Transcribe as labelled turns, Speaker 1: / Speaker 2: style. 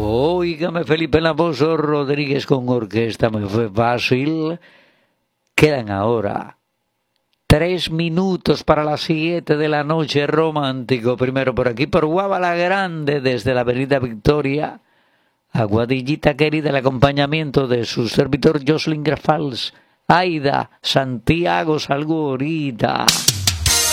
Speaker 1: Óigame, Felipe Lamoso Rodríguez con orquesta, me fue fácil. Quedan ahora 3 minutos para las 7 de la noche, romántico. Primero por aquí, por Guabala Grande, desde la avenida Victoria. Aguadillita querida, el acompañamiento de su servidor Jocelyn Grafals. Aida, Santiago, salgo ahorita.